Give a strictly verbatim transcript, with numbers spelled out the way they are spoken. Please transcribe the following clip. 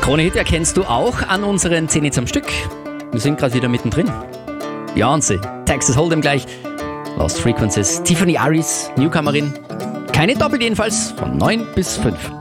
Krone-Hit erkennst du auch an unseren zehn Hits am Stück. Wir sind gerade wieder mittendrin. Beyoncé, Texas Hold'em gleich, Lost Frequencies, Tiffany Aris, Newcomerin. Keine Doppel jedenfalls, von neun bis fünf.